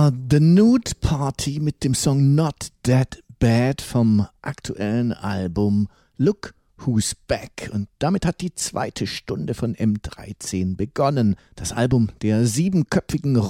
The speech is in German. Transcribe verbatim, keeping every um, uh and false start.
war The Nude Party mit dem Song Not That Bad vom aktuellen Album Look Who's Back. Und damit hat die zweite Stunde von M dreizehn begonnen. Das Album der siebenköpfigen